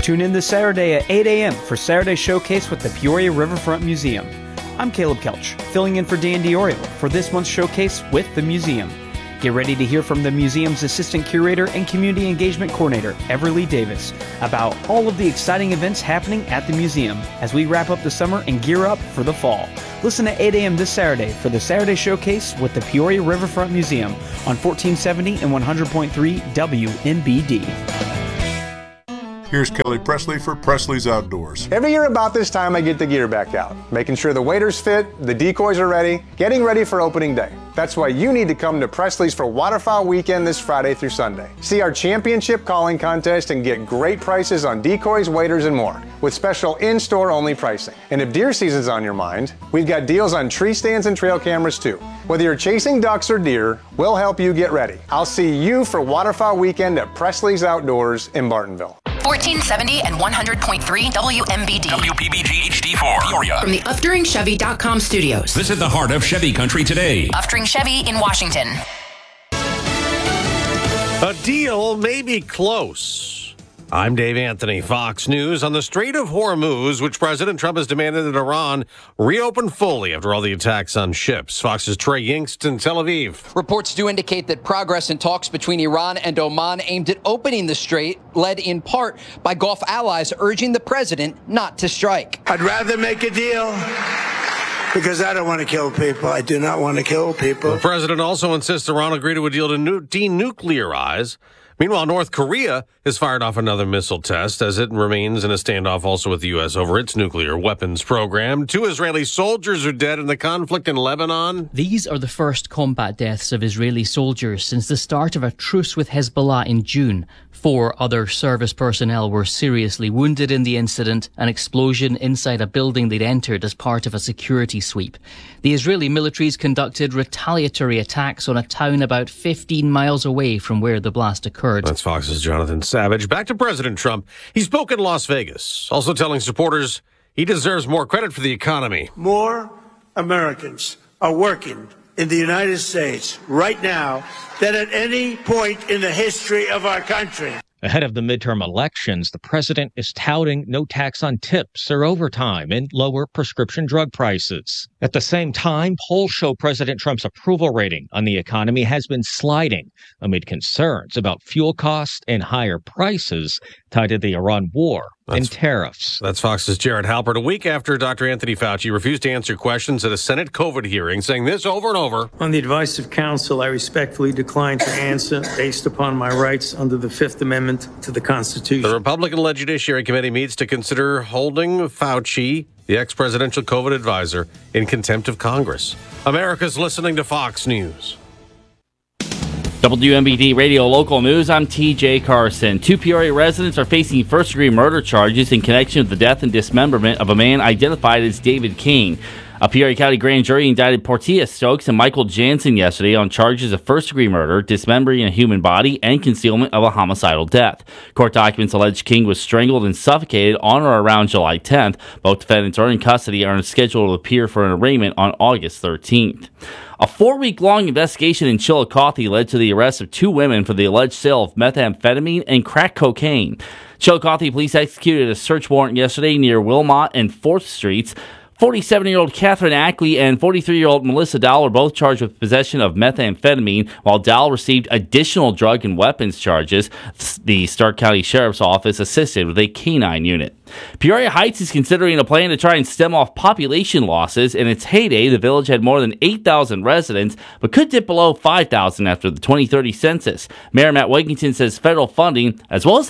Tune in this Saturday at 8 a.m. for Saturday Showcase with the Peoria Riverfront Museum. I'm Caleb Kelch, filling in for Dan Diorio for this month's Showcase with the museum. Get ready to hear from the museum's Assistant Curator and Community Engagement Coordinator, Everly Davis, about all of the exciting events happening at the museum as we wrap up the summer and gear up for the fall. Listen at 8 a.m. this Saturday for the Saturday Showcase with the Peoria Riverfront Museum on 1470 and 100.3 WNBD. Here's Kelly Presley for Presley's Outdoors. Every year about this time, I get the gear back out, making sure the waders fit, the decoys are ready, getting ready for opening day. That's why you need to come to Presley's for Waterfowl Weekend this Friday through Sunday. See our championship calling contest and get great prices on decoys, waders, and more, with special in-store only pricing. And if deer season's on your mind, we've got deals on tree stands and trail cameras too. Whether you're chasing ducks or deer, we'll help you get ready. I'll see you for Waterfowl Weekend at Presley's Outdoors in Bartonville. 1470 and 100.3 WMBD. WPBG HD4. Peoria. From the UfteringChevy.com studios. Visit the heart of Chevy country today. Uftering Chevy in Washington. A deal may be close. I'm Dave Anthony, Fox News. On the Strait of Hormuz, which President Trump has demanded that Iran reopen fully after all the attacks on ships. Fox's Trey Yingst in Tel Aviv. Reports do indicate that progress in talks between Iran and Oman aimed at opening the strait, led in part by Gulf allies urging the president not to strike. I'd rather make a deal because I don't want to kill people. I do not want to kill people. The president also insists Iran agree to a deal to denuclearize. Meanwhile, North Korea has fired off another missile test as it remains in a standoff also with the U.S. over its nuclear weapons program. 2 Israeli soldiers are dead in the conflict in Lebanon. These are the first combat deaths of Israeli soldiers since the start of a truce with Hezbollah in June. 4 other service personnel were seriously wounded in the incident, an explosion inside a building they'd entered as part of a security sweep. The Israeli militaries conducted retaliatory attacks on a town about 15 miles away from where the blast occurred. That's Fox's Jonathan Savage. Back to President Trump. He spoke in Las Vegas, also telling supporters he deserves more credit for the economy. More Americans are working in the United States right now than at any point in the history of our country. Ahead of the midterm elections, the president is touting no tax on tips or overtime and lower prescription drug prices. At the same time, polls show President Trump's approval rating on the economy has been sliding amid concerns about fuel costs and higher prices tied to the Iran war and tariffs. That's Fox's Jared Halpert. A week after Dr. Anthony Fauci refused to answer questions at a Senate COVID hearing, saying this over and over. On the advice of counsel, I respectfully decline to answer based upon my rights under the Fifth Amendment to the Constitution. The Republican-led Judiciary Committee meets to consider holding Fauci, the ex-presidential COVID advisor, in contempt of Congress. America's listening to Fox News. WMBD Radio Local News, I'm TJ Carson. 2 Peoria residents are facing first-degree murder charges in connection with the death and dismemberment of a man identified as David King. A Peoria County grand jury indicted Portia Stokes and Michael Jansen yesterday on charges of first-degree murder, dismembering a human body, and concealment of a homicidal death. Court documents allege King was strangled and suffocated on or around July 10th. Both defendants are in custody and are scheduled to appear for an arraignment on August 13th. A 4-week-long investigation in Chillicothe led to the arrest of 2 women for the alleged sale of methamphetamine and crack cocaine. Chillicothe police executed a search warrant yesterday near Wilmot and 4th Streets. 47-year-old Catherine Ackley and 43-year-old Melissa Dowell were both charged with possession of methamphetamine, while Dowell received additional drug and weapons charges. The Stark County Sheriff's Office assisted with a canine unit. Peoria Heights is considering a plan to try and stem off population losses. In its heyday, the village had more than 8,000 residents, but could dip below 5,000 after the 2030 census. Mayor Matt Wigington says federal funding, as well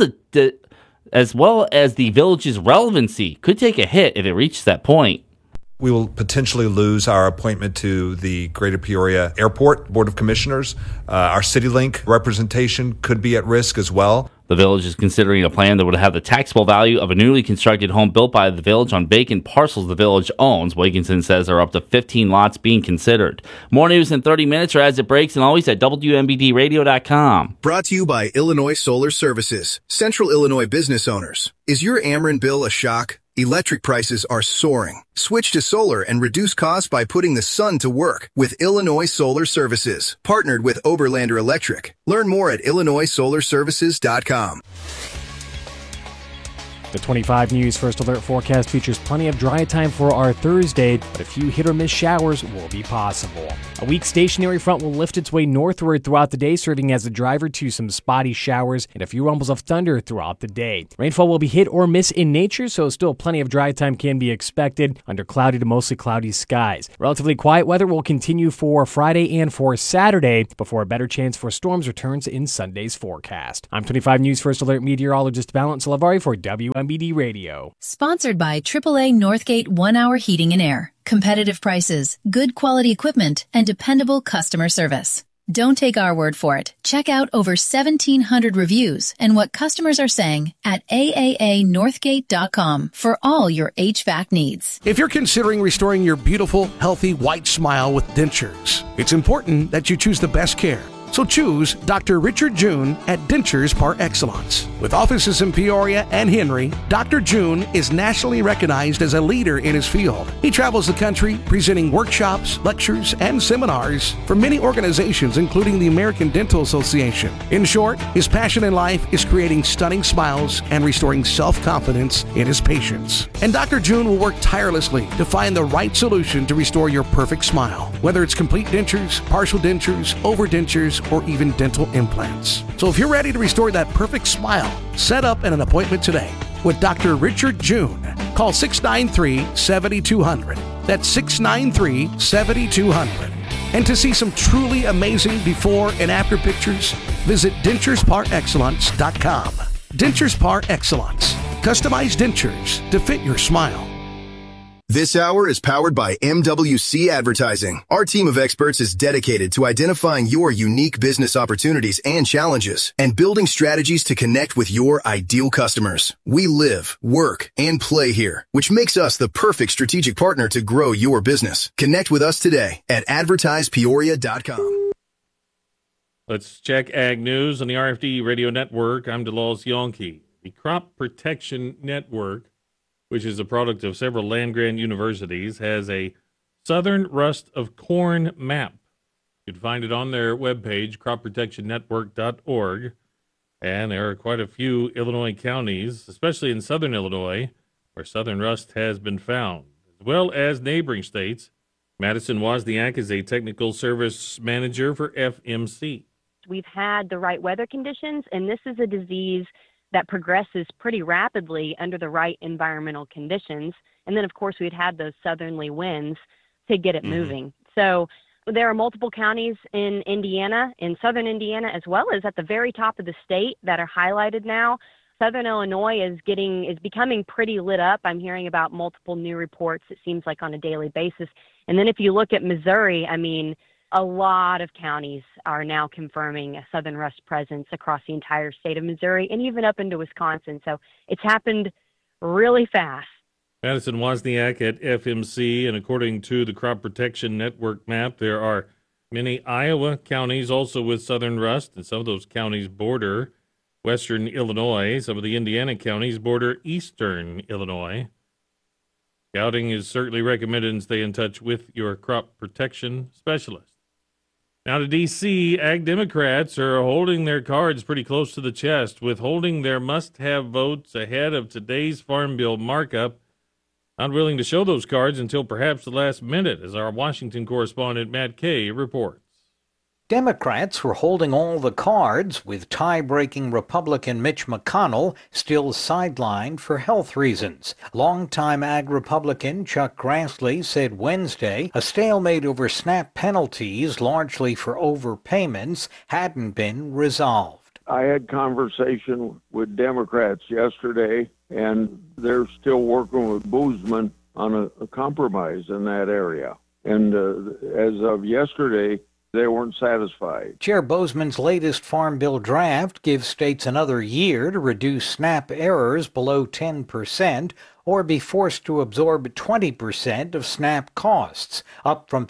as the village's relevancy, could take a hit if it reaches that point. We will potentially lose our appointment to the Greater Peoria Airport Board of Commissioners. Our CityLink representation could be at risk as well. The village is considering a plan that would have the taxable value of a newly constructed home built by the village on vacant parcels the village owns. Wigginson says there are up to 15 lots being considered. More news in 30 minutes or as it breaks, and always at WMBDradio.com. Brought to you by Illinois Solar Services, Central Illinois business owners. Is your Ameren bill a shock? Electric prices are soaring. Switch to solar and reduce costs by putting the sun to work with Illinois Solar Services, partnered with Oberlander Electric. Learn more at IllinoisSolarServices.com. The 25 News First Alert forecast features plenty of dry time for our Thursday, but a few hit-or-miss showers will be possible. A weak stationary front will lift its way northward throughout the day, serving as a driver to some spotty showers and a few rumbles of thunder throughout the day. Rainfall will be hit or miss in nature, so still plenty of dry time can be expected under cloudy to mostly cloudy skies. Relatively quiet weather will continue for Friday and for Saturday before a better chance for storms returns in Sunday's forecast. I'm 25 News First Alert meteorologist Valence Lavari for WMBD Radio. Sponsored by AAA Northgate 1 Hour Heating and Air. Competitive prices, good quality equipment, and dependable customer service. Don't take our word for it. Check out over 1,700 reviews and what customers are saying at aaanorthgate.com for all your HVAC needs. If you're considering restoring your beautiful, healthy, white smile with dentures, it's important that you choose the best care. So choose Dr. Richard June at Dentures Par Excellence. With offices in Peoria and Henry, Dr. June is nationally recognized as a leader in his field. He travels the country presenting workshops, lectures, and seminars for many organizations, including the American Dental Association. In short, his passion in life is creating stunning smiles and restoring self-confidence in his patients. And Dr. June will work tirelessly to find the right solution to restore your perfect smile, whether it's complete dentures, partial dentures, overdentures, or even dental implants. So if you're ready to restore that perfect smile, set up an appointment today with Dr. Richard June. Call 693-7200. That's 693-7200. And to see some truly amazing before and after pictures, visit denturesparexcellence.com. Dentures Par Excellence. Customized dentures to fit your smile. This hour is powered by MWC Advertising. Our team of experts is dedicated to identifying your unique business opportunities and challenges and building strategies to connect with your ideal customers. We live, work, and play here, which makes us the perfect strategic partner to grow your business. Connect with us today at advertisepeoria.com. Let's check Ag News on the RFD Radio Network. I'm DeLawes Yonke. The Crop Protection Network, which is a product of several land-grant universities, has a Southern Rust of Corn map. You can find it on their webpage, cropprotectionnetwork.org. And there are quite a few Illinois counties, especially in southern Illinois, where southern rust has been found, as well as neighboring states. Madison Wozniak is a technical service manager for FMC. We've had the right weather conditions, and this is a disease that progresses pretty rapidly under the right environmental conditions. And then, of course, we'd had those southerly winds to get it moving. So there are multiple counties in Indiana, in southern Indiana, as well as at the very top of the state that are highlighted now. Southern Illinois is becoming pretty lit up. I'm hearing about multiple new reports, it seems like, on a daily basis. And then if you look at Missouri, I mean, a lot of counties are now confirming a southern rust presence across the entire state of Missouri and even up into Wisconsin. So it's happened really fast. Madison Wozniak at FMC, and according to the Crop Protection Network map, there are many Iowa counties also with southern rust, and some of those counties border western Illinois. Some of the Indiana counties border eastern Illinois. Scouting is certainly recommended, and stay in touch with your crop protection specialist. Now to D.C., Ag Democrats are holding their cards pretty close to the chest, withholding their must-have votes ahead of today's Farm Bill markup. Not willing to show those cards until perhaps the last minute, as our Washington correspondent Matt Kay reports. Democrats were holding all the cards, with tie-breaking Republican Mitch McConnell still sidelined for health reasons. Longtime Ag Republican Chuck Grassley said Wednesday a stalemate over SNAP penalties, largely for overpayments, hadn't been resolved. I had conversation with Democrats yesterday, and they're still working with Boozman on a compromise in that area. And as of yesterday, they weren't satisfied. Chair Boozman's latest Farm Bill draft gives states another year to reduce SNAP errors below 10% or be forced to absorb 20% of SNAP costs, up from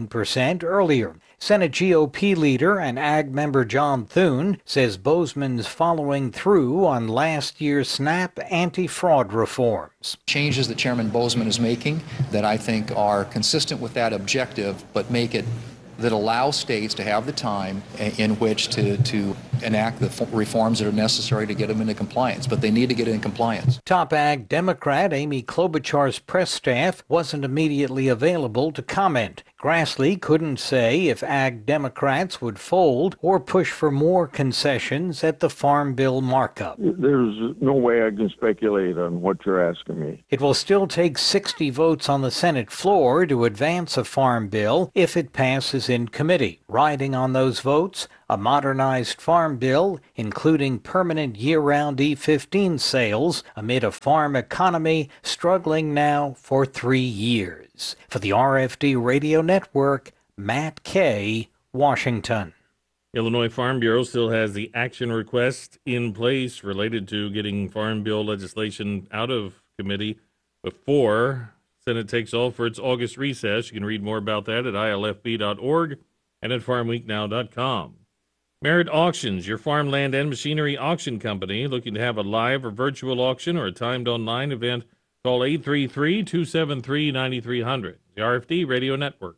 15% earlier. Senate GOP leader and Ag member John Thune says Boozman's following through on last year's SNAP anti-fraud reforms. Changes that Chairman Boozman is making that I think are consistent with that objective, but make it that allow states to have the time in which to enact the reforms that are necessary to get them into compliance. But they need to get in compliance. Top Ag Democrat Amy Klobuchar's press staff wasn't immediately available to comment. Grassley couldn't say if Ag Democrats would fold or push for more concessions at the Farm Bill markup. There's no way I can speculate on what you're asking me. It will still take 60 votes on the Senate floor to advance a Farm Bill if it passes in committee. Riding on those votes, a modernized Farm Bill, including permanent year-round E-15 sales amid a farm economy struggling now for 3 years. For the RFD Radio Network, Matt Kay, Washington. Illinois Farm Bureau still has the action request in place related to getting Farm Bill legislation out of committee before Senate takes off for its August recess. You can read more about that at ilfb.org and at farmweeknow.com. Merritt Auctions, your farmland and machinery auction company, looking to have a live or virtual auction or a timed online event. Call 833-273-9300. The RFD Radio Network.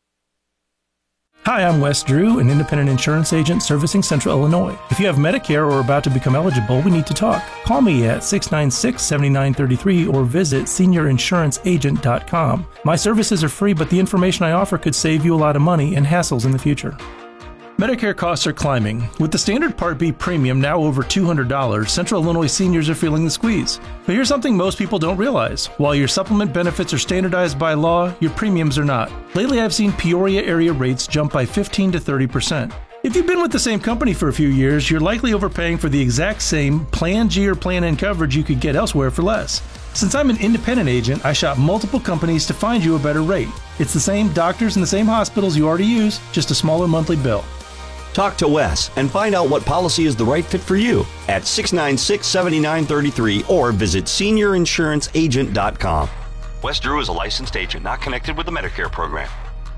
Hi, I'm Wes Drew, an independent insurance agent servicing Central Illinois. If you have Medicare or are about to become eligible, we need to talk. Call me at 696-7933 or visit seniorinsuranceagent.com. My services are free, but the information I offer could save you a lot of money and hassles in the future. Medicare costs are climbing. With the standard Part B premium now over $200, Central Illinois seniors are feeling the squeeze. But here's something most people don't realize. While your supplement benefits are standardized by law, your premiums are not. Lately, I've seen Peoria area rates jump by 15 to 30%. If you've been with the same company for a few years, you're likely overpaying for the exact same Plan G or Plan N coverage you could get elsewhere for less. Since I'm an independent agent, I shop multiple companies to find you a better rate. It's the same doctors and the same hospitals you already use, just a smaller monthly bill. Talk to Wes and find out what policy is the right fit for you at 696-7933 or visit seniorinsuranceagent.com. Wes Drew is a licensed agent not connected with the Medicare program.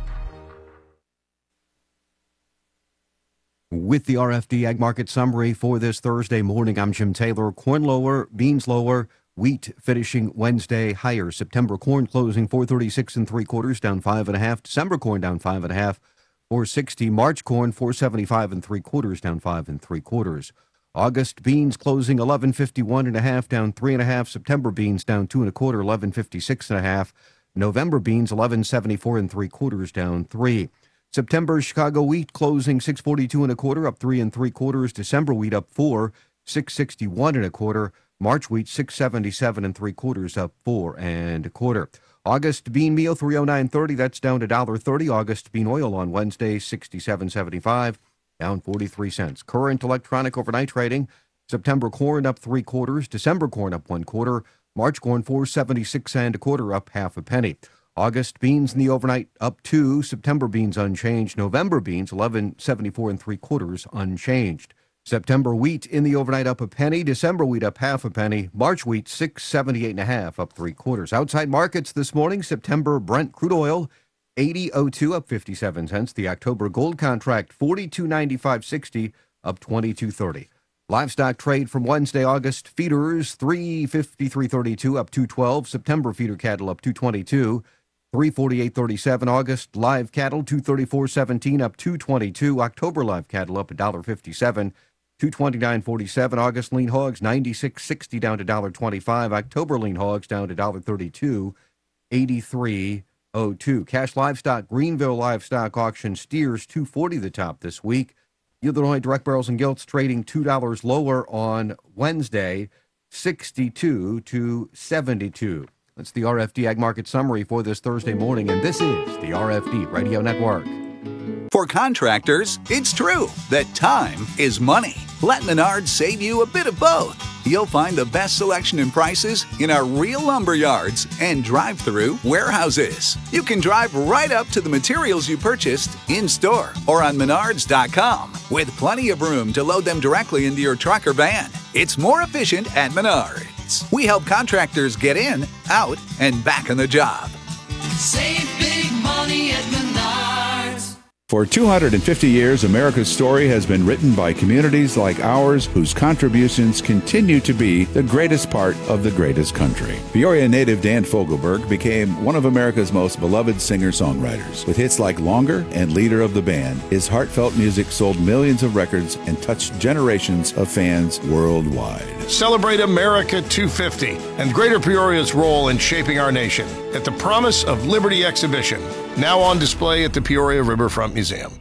With the RFD Ag Market Summary for this Thursday morning, I'm Jim Taylor. Corn lower, beans lower, wheat finishing Wednesday higher. September corn closing 436 3/4, down 5.5. December corn down 5.5. 460. March corn 475 3/4, down 5 3/4. August beans closing 1151.5, down 3.5. September beans down 2 1/4, 1156.5. November beans 1174 3/4, down 3. September Chicago wheat closing 642 1/4, up 3 3/4. December wheat up 4, 661 1/4. March wheat 677 3/4, up 4 1/4. August bean meal 309.30, that's down to $1.30. August bean oil on Wednesday 67.75, down 43 cents. Current electronic overnight trading: September corn up 3/4, December corn up 1/4, March corn 476 1/4, up half a penny. August beans in the overnight up 2, September beans unchanged, November beans 1174 3/4, unchanged. September wheat in the overnight up a penny, December wheat up half a penny, March wheat 678.5, up 3/4. Outside markets this morning: September Brent crude oil 80.02, up 57 cents. The October gold contract 42.9560, up 22.30. Livestock trade from Wednesday: August feeders 353.32, up 2.12. September feeder cattle up 2.22, 348.37. August live cattle 234.17, up 2.22. October live cattle up $1.57, 229.47. August lean hogs 96.60, down to $1.25. October lean hogs down to $1.32, 83.02. Cash livestock Greenville livestock auction steers 240 the top this week. Illinois direct barrels and gilts trading $2 lower on Wednesday, 62 to 72. That's the RFD Ag Market Summary for this Thursday morning, and this is the RFD Radio Network. For contractors, it's true that time is money. Let Menards save you a bit of both. You'll find the best selection and prices in our real lumber yards and drive-through warehouses. You can drive right up to the materials you purchased in-store or on Menards.com, with plenty of room to load them directly into your truck or van. It's more efficient at Menards. We help contractors get in, out, and back on the job. Save big money at Menards. For 250 years, America's story has been written by communities like ours whose contributions continue to be the greatest part of the greatest country. Peoria native Dan Fogelberg became one of America's most beloved singer-songwriters. With hits like Longer and Leader of the Band, his heartfelt music sold millions of records and touched generations of fans worldwide. Celebrate America 250 and Greater Peoria's role in shaping our nation at the Promise of Liberty exhibition, now on display at the Peoria Riverfront Museum.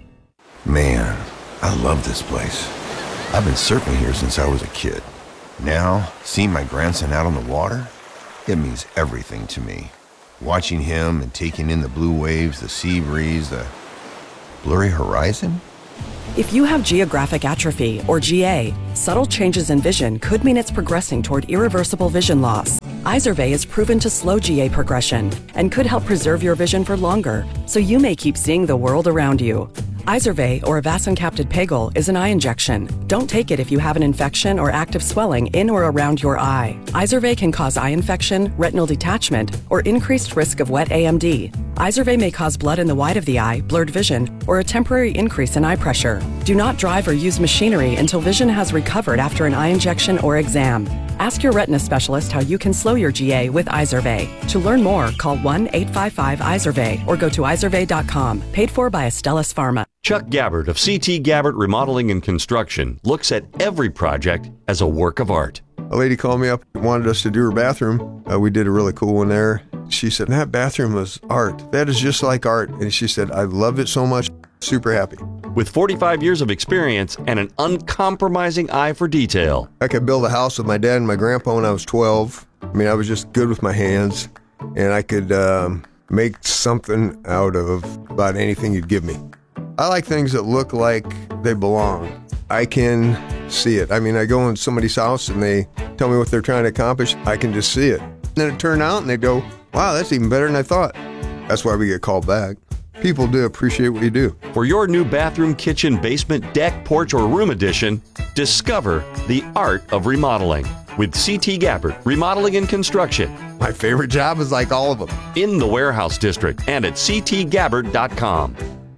Man, I love this place. I've been surfing here since I was a kid. Now, seeing my grandson out on the water, it means everything to me. Watching him and taking in the blue waves, the sea breeze, the blurry horizon. If you have geographic atrophy, or GA, subtle changes in vision could mean it's progressing toward irreversible vision loss. Izervay is proven to slow GA progression and could help preserve your vision for longer, so you may keep seeing the world around you. Izervay, or avacincaptad pegol, is an eye injection. Don't take it if you have an infection or active swelling in or around your eye. Izervay can cause eye infection, retinal detachment, or increased risk of wet AMD. Izervay may cause blood in the white of the eye, blurred vision, or a temporary increase in eye pressure. Do not drive or use machinery until vision has recovered after an eye injection or exam. Ask your retina specialist how you can slow your GA with Izervay. To learn more, call 1-855-IZERVAY or go to izervay.com. Paid for by Astellas Pharma. Chuck Gabbard of CT Gabbard Remodeling and Construction looks at every project as a work of art. A lady called me up and wanted us to do her bathroom. We did a really cool one there. She said, that bathroom was art. That is just like art. And she said, I love it so much. Super happy. With 45 years of experience and an uncompromising eye for detail. I could build a house with my dad and my grandpa when I was 12. I mean, I was just good with my hands. And I could make something out of about anything you'd give me. I like things that look like they belong. I can see it. I mean, I go in somebody's house and they tell me what they're trying to accomplish. I can just see it. And then it turned out and they go, wow, that's even better than I thought. That's why we get called back. People do appreciate what you do. For your new bathroom, kitchen, basement, deck, porch, or room addition, discover the art of remodeling with CT Gabbard Remodeling and Construction. My favorite job is like all of them. In the Warehouse District and at ctgabbard.com.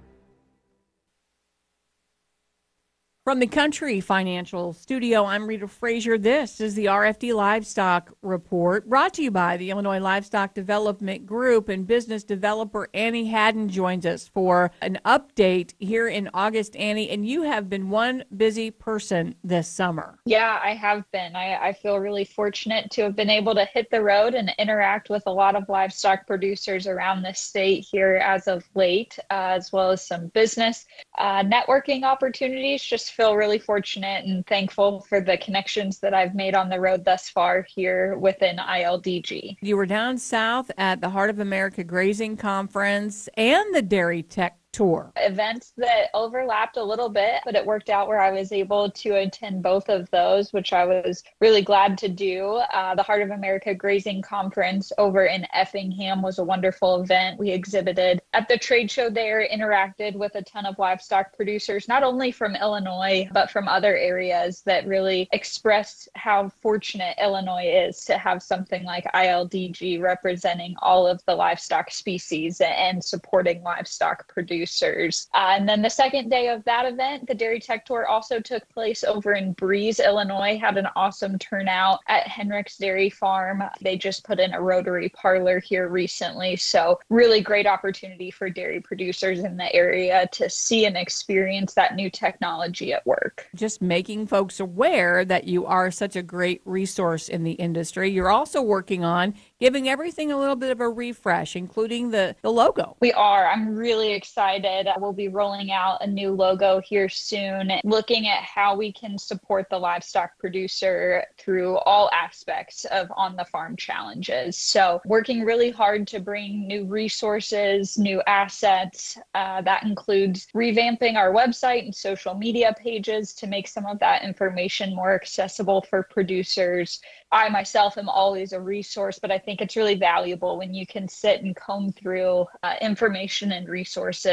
From the Country Financial Studio, I'm Rita Frazier. This is the RFD Livestock Report, brought to you by the Illinois Livestock Development Group, and business developer Annie Haddon joins us for an update here in August. Annie, and you have been one busy person this summer. Yeah, I have been. I feel really fortunate to have been able to hit the road and interact with a lot of livestock producers around the state here as of late, as well as some business networking opportunities. Just feel really fortunate and thankful for the connections that I've made on the road thus far here within ILDG. You were down south at the Heart of America Grazing Conference and the Dairy Tech Tour. Events that overlapped a little bit, but it worked out where I was able to attend both of those, which I was really glad to do. The Heart of America Grazing Conference over in Effingham was a wonderful event. We exhibited at the trade show there, interacted with a ton of livestock producers, not only from Illinois, but from other areas that really expressed how fortunate Illinois is to have something like ILDG representing all of the livestock species and supporting livestock producers. And then the second day of that event, the Dairy Tech Tour also took place over in Breeze, Illinois, had an awesome turnout at Henrick's Dairy Farm. They just put in a rotary parlor here recently. So really great opportunity for dairy producers in the area to see and experience that new technology at work. Just making folks aware that you are such a great resource in the industry. You're also working on giving everything a little bit of a refresh, including the logo. We are. I'm really excited. We'll be rolling out a new logo here soon, looking at how we can support the livestock producer through all aspects of on-the-farm challenges. So working really hard to bring new resources, new assets. That includes revamping our website and social media pages to make some of that information more accessible for producers. I myself am always a resource, but I think it's really valuable when you can sit and comb through information and resources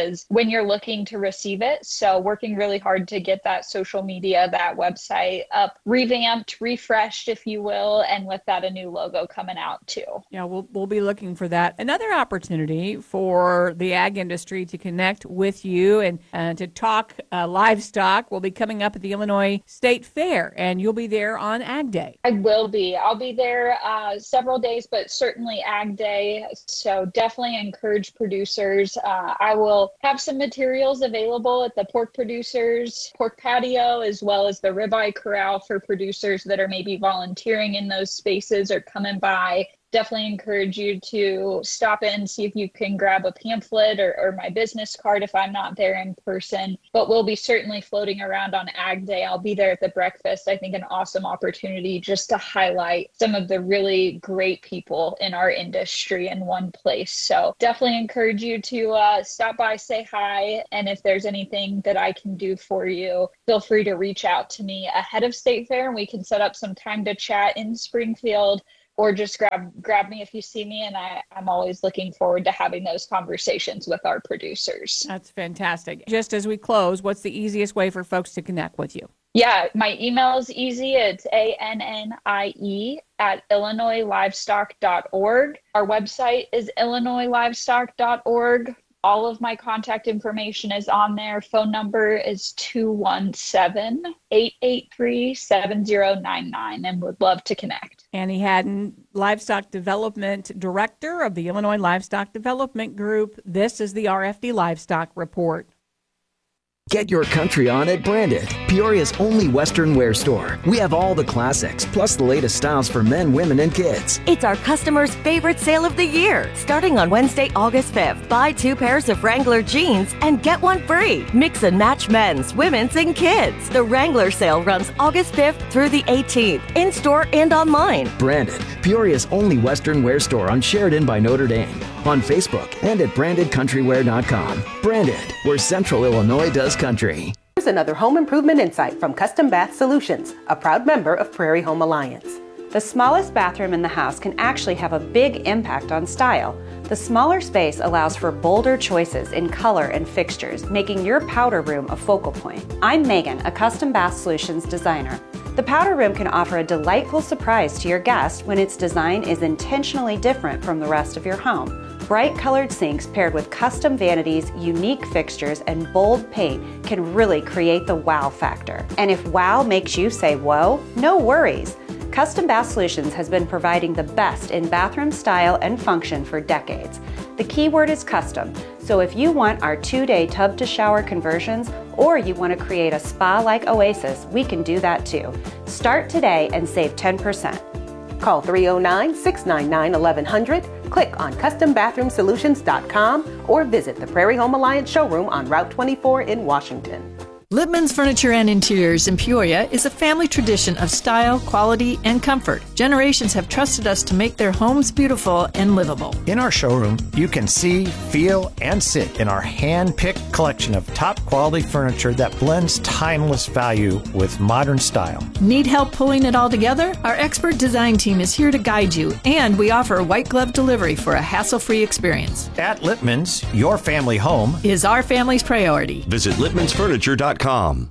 as when you're looking to receive it. So working really hard to get that social media, that website up, revamped, refreshed, if you will, and with that, a new logo coming out too. Yeah, we'll be looking for that. Another opportunity for the ag industry to connect with you and to talk livestock will be coming up at the Illinois State Fair, and you'll be there on Ag Day. I will be. I'll be there several days, but certainly Ag Day. So definitely encourage producers. I will have some materials available at the pork producers pork patio, as well as the ribeye corral for producers that are maybe volunteering in those spaces or coming by. Definitely encourage you to stop in, see if you can grab a pamphlet or my business card if I'm not there in person. But we'll be certainly floating around on Ag Day. I'll be there at the breakfast. I think an awesome opportunity just to highlight some of the really great people in our industry in one place. So definitely encourage you to stop by, say hi. And if there's anything that I can do for you, feel free to reach out to me ahead of State Fair and we can set up some time to chat in Springfield. Or just grab me if you see me, and I'm always looking forward to having those conversations with our producers. That's fantastic. Just as we close, what's the easiest way for folks to connect with you? Yeah, my email is easy. It's ANNIE@illinoislivestock.org. Our website is illinoislivestock.org. All of my contact information is on there. Phone number is 217-883-7099, and would love to connect. Annie Haddon, Livestock Development Director of the Illinois Livestock Development Group. This is the RFD Livestock Report. Get your country on at Branded, Peoria's only Western wear store. We have all the classics, plus the latest styles for men, women, and kids. It's our customers' favorite sale of the year. Starting on Wednesday, August 5th, buy 2 pairs of Wrangler jeans and get 1 free. Mix and match men's, women's, and kids. The Wrangler sale runs August 5th through the 18th, in-store and online. Branded, Peoria's only Western wear store on Sheridan by Notre Dame. On Facebook and at brandedcountrywear.com. Branded, where Central Illinois does country. Here's another home improvement insight from Custom Bath Solutions, a proud member of Prairie Home Alliance. The smallest bathroom in the house can actually have a big impact on style. The smaller space allows for bolder choices in color and fixtures, making your powder room a focal point. I'm Megan, a Custom Bath Solutions designer. The powder room can offer a delightful surprise to your guest when its design is intentionally different from the rest of your home. Bright colored sinks paired with custom vanities, unique fixtures, and bold paint can really create the wow factor. And if wow makes you say whoa, no worries. Custom Bath Solutions has been providing the best in bathroom style and function for decades. The key word is custom, so if you want our 2-day tub to shower conversions or you want to create a spa-like oasis, we can do that too. Start today and save 10%. Call 309-699-1100, click on CustomBathroomSolutions.com, or visit the Prairie Home Alliance showroom on Route 24 in Washington. Lippman's Furniture and Interiors in Peoria is a family tradition of style, quality, and comfort. Generations have trusted us to make their homes beautiful and livable. In our showroom, you can see, feel, and sit in our hand-picked collection of top-quality furniture that blends timeless value with modern style. Need help pulling it all together? Our expert design team is here to guide you, and we offer white glove delivery for a hassle-free experience. At Lippman's, your family home is our family's priority. Visit lippmansfurniture.com.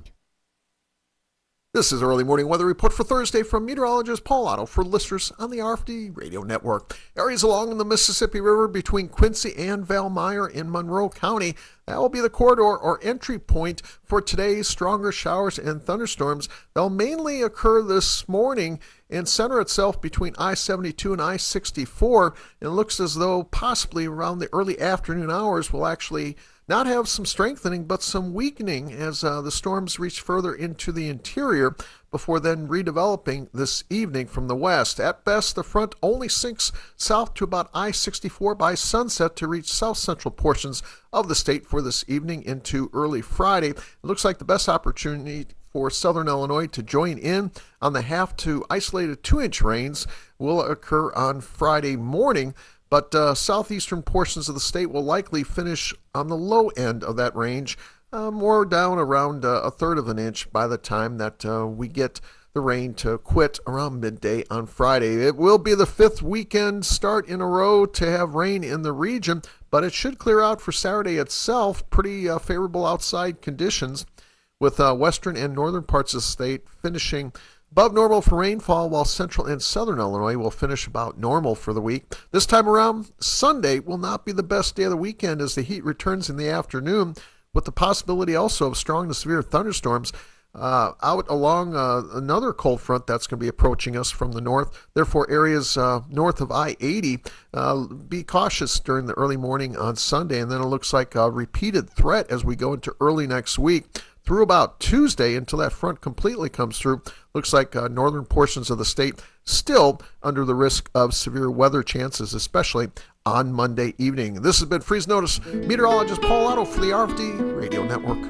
This is Early Morning Weather Report for Thursday from meteorologist Paul Otto for listeners on the RFD Radio Network. Areas along the Mississippi River between Quincy and Valmeyer in Monroe County, that will be the corridor or entry point for today's stronger showers and thunderstorms. They'll mainly occur this morning and center itself between I-72 and I-64. It looks as though possibly around the early afternoon hours we'll actually not have some strengthening but some weakening as the storms reach further into the interior before then redeveloping this evening from the west. At best, the front only sinks south to about I-64 by sunset to reach south-central portions of the state for this evening into early Friday. It looks like the best opportunity for southern Illinois to join in on the half to isolated 2-inch rains will occur on Friday morning. But southeastern portions of the state will likely finish on the low end of that range, more down around a third of an inch by the time that we get the rain to quit around midday on Friday. It will be the 5th weekend start in a row to have rain in the region, but it should clear out for Saturday itself. Pretty favorable outside conditions, with western and northern parts of the state finishing above normal for rainfall, while central and southern Illinois will finish about normal for the week. This time around, Sunday will not be the best day of the weekend as the heat returns in the afternoon, with the possibility also of strong to severe thunderstorms out along another cold front that's going to be approaching us from the north. Therefore, areas north of I-80, be cautious during the early morning on Sunday, and then it looks like a repeated threat as we go into early next week. Through about Tuesday until that front completely comes through, looks like northern portions of the state still under the risk of severe weather chances, especially on Monday evening. This has been Freeze Notice. Meteorologist Paul Otto for the RFD Radio Network.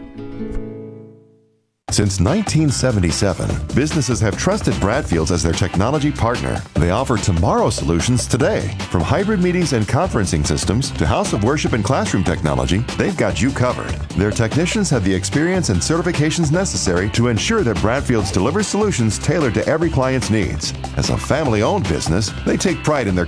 Since 1977, businesses have trusted Bradfield's as their technology partner. They offer tomorrow's solutions today. From hybrid meetings and conferencing systems to house of worship and classroom technology, they've got you covered. Their technicians have the experience and certifications necessary to ensure that Bradfield's delivers solutions tailored to every client's needs. As a family-owned business, they take pride in their